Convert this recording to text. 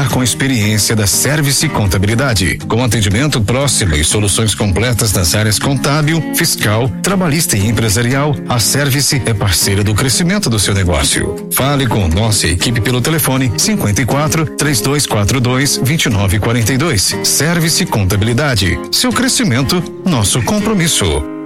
com a experiência da Service Contabilidade, com atendimento próximo e soluções completas nas áreas contábil, fiscal, trabalhista e empresarial. A Service é parceira do crescimento do seu negócio. Fale com nossa equipe pelo telefone 54-3242-2942. Service Contabilidade. Seu crescimento, nosso compromisso.